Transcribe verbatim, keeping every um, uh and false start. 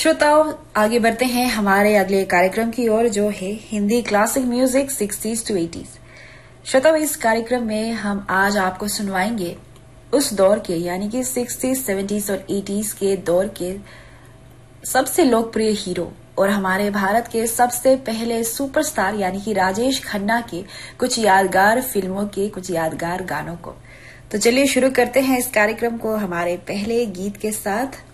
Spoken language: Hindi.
श्रोताओं, आगे बढ़ते हैं हमारे अगले कार्यक्रम की ओर, जो है Hindi classic music sixties to eighties. श्रोताओं, इस कार्यक्रम में हम आज आपको सुनवाएंगे उस दौर के, यानी कि सिक्सटीज, सेवेंटीज और एटीज के दौर के सबसे लोकप्रिय हीरो और हमारे भारत के सबसे पहले सुपरस्टार यानी कि राजेश खन्ना के कुछ यादगार फिल्मों के कुछ यादगार गानों को। तो चलिए शुरू करते हैं इस कार्यक्रम को हमारे पहले गीत के साथ।